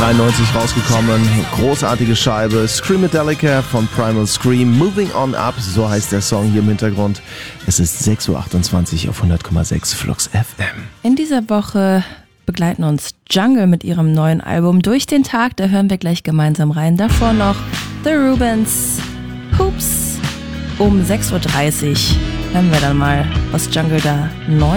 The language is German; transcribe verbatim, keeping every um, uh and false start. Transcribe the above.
neunzehnhundertdreiundneunzig rausgekommen. Großartige Scheibe. Screamadelica von Primal Scream. Moving on Up, so heißt der Song hier im Hintergrund. Es ist sechs Uhr achtundzwanzig auf hundert Komma sechs Flux F M. In dieser Woche begleiten uns Jungle mit ihrem neuen Album Durch den Tag. Da hören wir gleich gemeinsam rein. Davor noch The Rubens, Hoops. Um sechs Uhr dreißig hören wir dann mal, was Jungle da neu